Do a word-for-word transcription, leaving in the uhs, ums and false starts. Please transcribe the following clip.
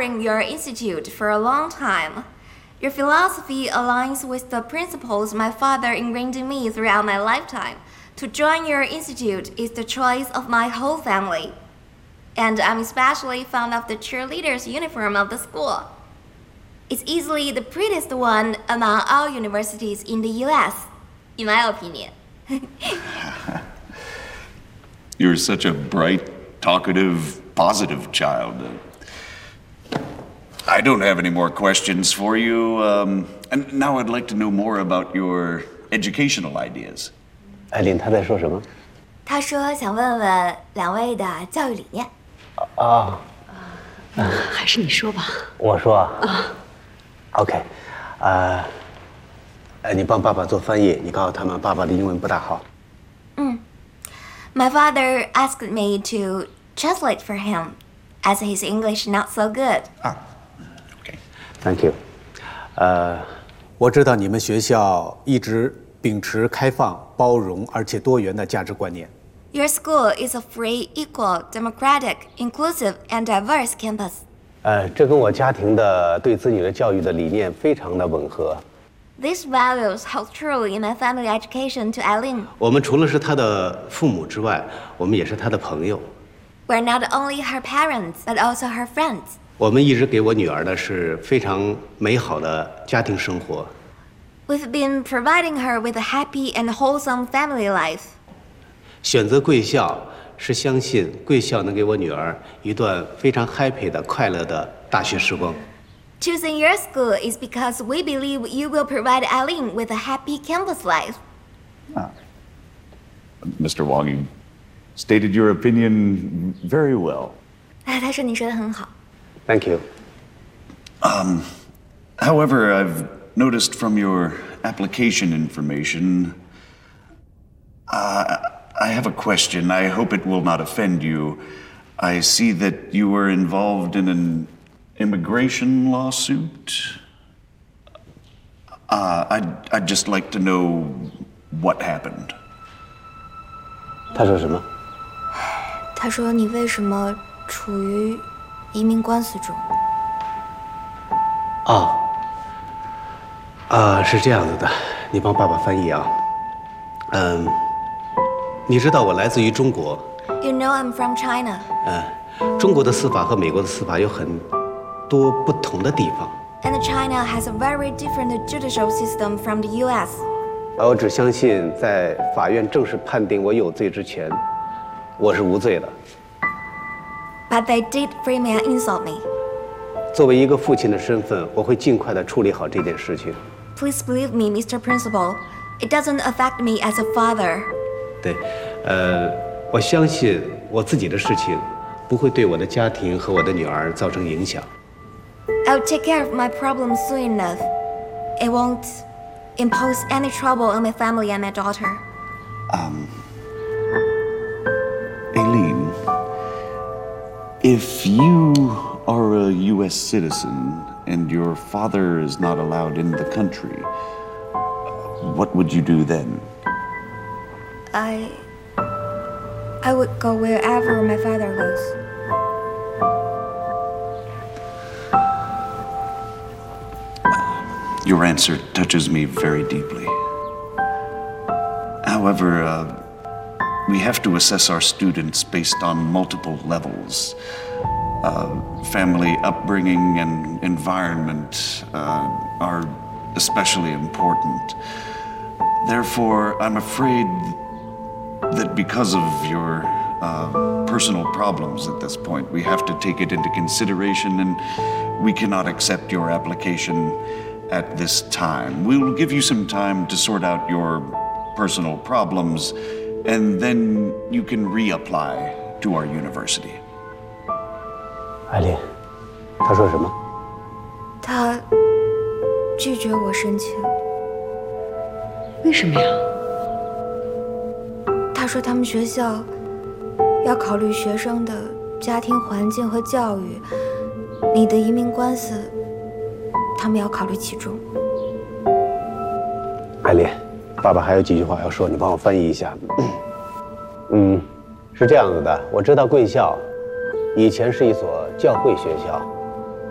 admiring your institute for a long time. Your philosophy aligns with the principles my father ingrained in me throughout my lifetime. To join your institute is the choice of my whole family. And I'm especially fond of the cheerleaders' uniform of the school. It's easily the prettiest one among all universities in the U S, in my opinion. You're such a bright, talkative, positive child. I don't have any more questions for you. Um, and now I'd like to know more about your educational ideas. 艾琳，她在说什么？ 他说想问问两位的教育理念。 啊， 啊，还是你说吧。 我说啊。OK， 呃，呃，你帮爸爸做翻译，你告诉他们爸爸的英文不大好。 嗯 ，My father asked me to translate for him, as his English not so good. 啊 ，OK， Thank you。呃，我知道你们学校一直秉持开放、包容而且多元的价值观念。 Your school is a free, equal, democratic, inclusive, and diverse campus. 呃，这跟我家庭的对子女的教育的理念非常的吻合。 These values hold true in my family education to Eileen. 我们除了是她的父母之外，我们也是她的朋友。 We're not only her parents, but also her friends. 我们一直给我女儿的是非常美好的家庭生活。 We've been providing her with a happy and wholesome family life. 选择贵校是相信贵校能给我女儿一段非常 happy 的快乐的大学时光。 Choosing your school is because we believe you will provide Eileen with a happy campus life. Ah. Mister Wang, you stated your opinion very well. 他说你说得很好。 Thank you. Um, however, I've noticed from your application information, uh, I have a question. I hope it will not offend you. I see that you were involved in an immigration lawsuit. Uh, I'd, I'd just like to know what happened. 他说什么？ 他说你为什么处于移民官司中？ 啊，啊，是这样子的，你帮爸爸翻译啊。嗯，你知道我来自于中国。 You know I'm from China. 嗯，中国的司法和美国的司法有很多不同的地方。 And China has a very different judicial system from the U S. 我只相信，在法院正式判定我有罪之前，我是无罪的。 But they did frame me and insult me. 作为一个父亲的身份，我会尽快的处理好这件事情。 Please believe me, Mister Principal. It doesn't affect me as a father. 对，呃，我相信我自己的事情不会对我的家庭和我的女儿造成影响。 I'll take care of my problems soon enough. It won't impose any trouble on my family and my daughter. Um, Aileen, if you are a U S citizen and your father is not allowed in the country, what would you do then? I... I would go wherever my father goes. Your answer touches me very deeply. However, uh, we have to assess our students based on multiple levels. Uh, family upbringing and environment uh, are especially important. Therefore, I'm afraid that because of your uh, personal problems at this point, we have to take it into consideration, and we cannot accept your application at this time. We will give you some time to sort out your personal problems, and then you can reapply to our university. 艾琳，他说什么？ 他拒绝我申请。 为什么呀？ 他说他们学校要考虑学生的家庭环境和教育，你的移民官司，他们要考虑其中。 艾琳，爸爸还有几句话要说，你帮我翻译一下。嗯，是这样子的，我知道贵校以前是一所教会学校。